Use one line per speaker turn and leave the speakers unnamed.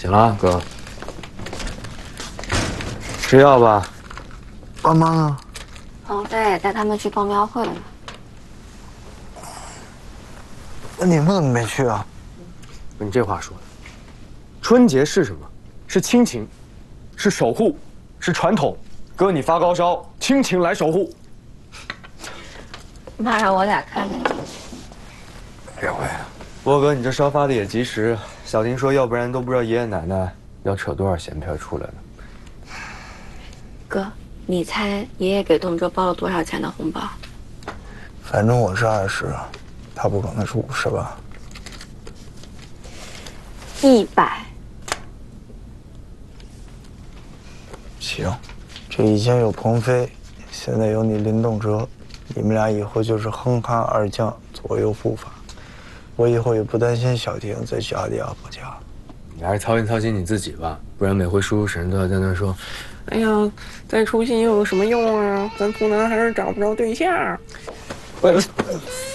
行了，哥，吃药吧。
爸妈呢？
王菲带他们去逛庙会了。
那你们怎么没去啊？
你这话说的，春节是什么？是亲情，是守护，是传统。哥，你发高烧，亲情来守护。
妈让我俩看着。
别会。
不过哥，你这烧发的也及时。小婷说，要不然都不知道爷爷奶奶要扯多少闲篇出来呢。
哥，你猜爷爷给东哲包了多少钱的红包？
反正我是20，他不可能是50吧
100。
行，这以前有鹏飞，现在有你林动哲，你们俩以后就是哼哈二将，左右护法。我以后也不担心小婷在家里不家。
你还是操心操心你自己吧，不然每回叔叔婶婶都要在那说：“
哎呀，再出息又有什么用啊？咱图南还是找不着对象。”